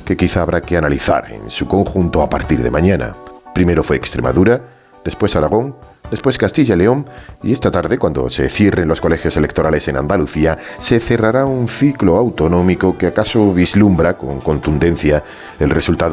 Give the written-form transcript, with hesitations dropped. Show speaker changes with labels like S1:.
S1: que quizá habrá que analizar en su conjunto a partir de mañana. Primero fue Extremadura, después Aragón, después Castilla y León, y esta tarde, cuando se cierren los colegios electorales en Andalucía, se cerrará un ciclo autonómico que acaso vislumbra con contundencia el resultado